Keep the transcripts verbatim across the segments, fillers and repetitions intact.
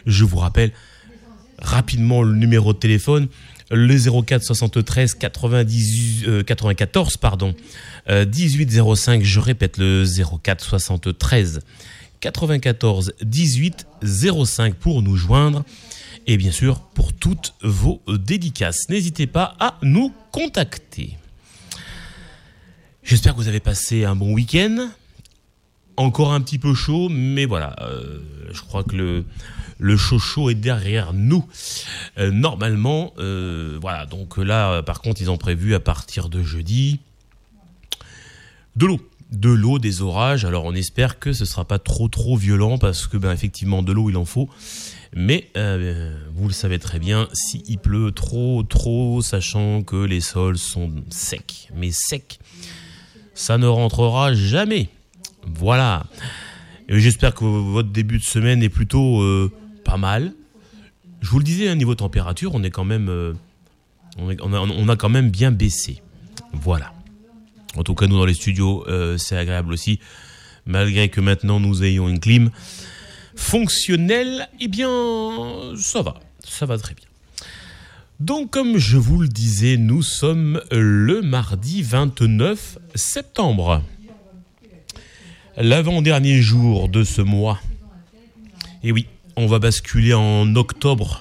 Je vous rappelle rapidement le numéro de téléphone, le zéro quatre soixante-treize quatre-vingt-dix, euh, quatre-vingt-quatorze pardon, euh, dix-huit zéro cinq, je répète le zéro quatre soixante-treize quatre-vingt-quatorze dix-huit zéro cinq pour nous joindre et bien sûr pour toutes vos dédicaces. N'hésitez pas à nous contacter. J'espère que vous avez passé un bon week-end. Encore un petit peu chaud, mais voilà, euh, je crois que le, le chaud chaud est derrière nous. Euh, normalement, euh, voilà, donc là, euh, par contre, ils ont prévu à partir de jeudi de l'eau. De l'eau, des orages. Alors, on espère que ce ne sera pas trop trop violent parce que, ben, effectivement, de l'eau, il en faut. Mais, euh, vous le savez très bien, s'il pleut trop trop, sachant que les sols sont secs, mais secs, ça ne rentrera jamais. Voilà. Et j'espère que votre début de semaine est plutôt euh, pas mal. Je vous le disais, hein, niveau température, on est quand même, euh, on, est, on, a, on a quand même bien baissé. Voilà. En tout cas, nous dans les studios, euh, c'est agréable aussi, malgré que maintenant nous ayons une clim fonctionnelle. Eh bien, ça va, ça va très bien. Donc, comme je vous le disais, nous sommes le mardi vingt-neuf septembre. L'avant-dernier jour de ce mois. Et oui, on va basculer en octobre.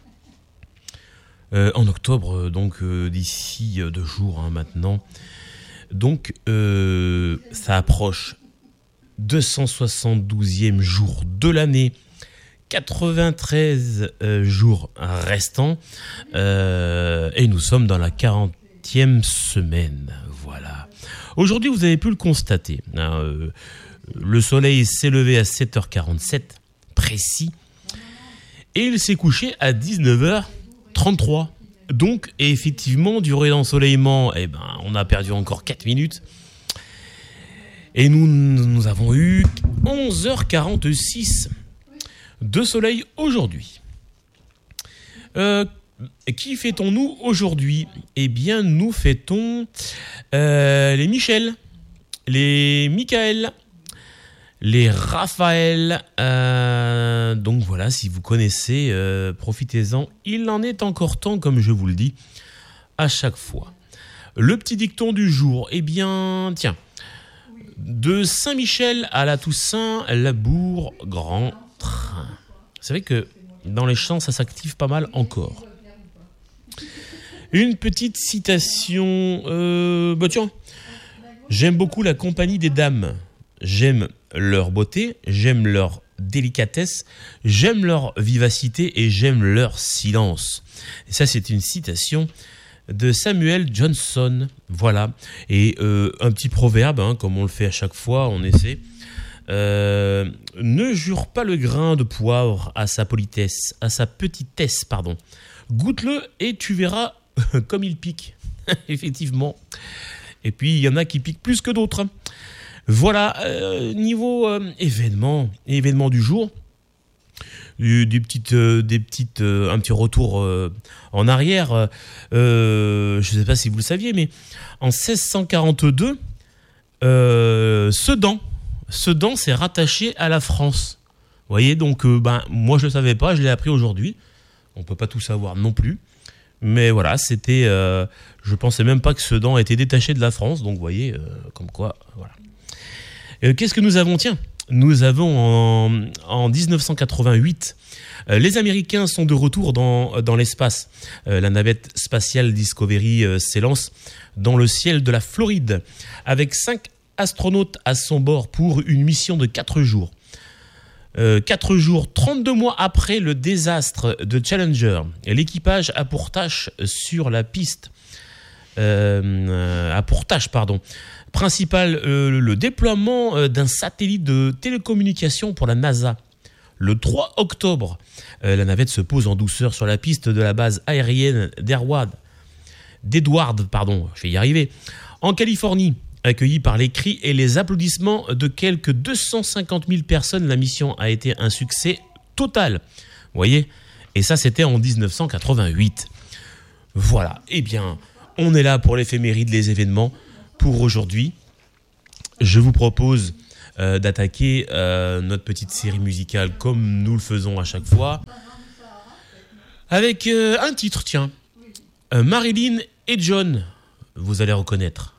Euh, en octobre, donc euh, d'ici deux jours hein, maintenant. Donc, euh, ça approche deux cent soixante-douzième jour de l'année. quatre-vingt-treize euh, jours restants. Euh, et nous sommes dans la quarantième semaine. Voilà. Aujourd'hui, vous avez pu le constater. Hein, euh, le soleil s'est levé à sept heures quarante-sept, précis. Et il s'est couché à dix-neuf heures trente-trois. Donc, effectivement, durée d'ensoleillement, eh ben, on a perdu encore quatre minutes. Et nous, nous avons eu onze heures quarante-six de soleil aujourd'hui. Euh, qui fêtons-nous aujourd'hui ? Eh bien, nous fêtons euh, les Michel, les Michael, les Raphaël. Euh, donc voilà, si vous connaissez, euh, profitez-en. Il en est encore temps, comme je vous le dis, à chaque fois. Le petit dicton du jour, eh bien, tiens, de Saint-Michel à la Toussaint, Labour, grand train. C'est vrai que dans les champs, ça s'active pas mal encore. Une petite citation. Euh, bah tiens, j'aime beaucoup la compagnie des dames. J'aime leur beauté, j'aime leur délicatesse, j'aime leur vivacité et j'aime leur silence. Et ça, c'est une citation de Samuel Johnson. Voilà. Et euh, un petit proverbe, hein, comme on le fait à chaque fois, on essaie. Euh, ne jure pas le grain de poivre à sa politesse, à sa petitesse, pardon. Goûte-le et tu verras comme il pique. Effectivement. Et puis, il y en a qui piquent plus que d'autres. Voilà, euh, niveau euh, événement, événement du jour, des, des petites, euh, des petites, euh, un petit retour euh, en arrière. Euh, je ne sais pas si vous le saviez, mais en seize cent quarante-deux, euh, Sedan, Sedan s'est rattaché à la France. Vous voyez, donc, euh, ben, moi je ne le savais pas, je l'ai appris aujourd'hui. On ne peut pas tout savoir non plus. Mais voilà, c'était, euh, je ne pensais même pas que Sedan était détaché de la France. Donc, vous voyez, euh, comme quoi, voilà. Euh, qu'est-ce que nous avons ? Tiens, nous avons en, en dix-neuf cent quatre-vingt-huit, euh, les Américains sont de retour dans, dans l'espace. Euh, la navette spatiale Discovery euh, s'élance dans le ciel de la Floride avec cinq astronautes à son bord pour une mission de quatre jours. Euh, quatre jours, trente-deux mois après le désastre de Challenger, l'équipage a pour tâche sur la piste, euh, a pour tâche, pardon, principal, euh, le déploiement euh, d'un satellite de télécommunication pour la NASA. Le trois octobre, euh, la navette se pose en douceur sur la piste de la base aérienne d'Edward, d'Edward, pardon, je vais y arriver, en Californie. Accueillie par les cris et les applaudissements de quelques deux cent cinquante mille personnes, la mission a été un succès total. Vous voyez ? Et ça, c'était en dix-neuf cent quatre-vingt-huit. Voilà. Eh bien, on est là pour l'éphéméride, les événements. Pour aujourd'hui, je vous propose euh, d'attaquer euh, notre petite série musicale comme nous le faisons à chaque fois. Avec euh, un titre, tiens. Euh, Marilyn et John, vous allez reconnaître.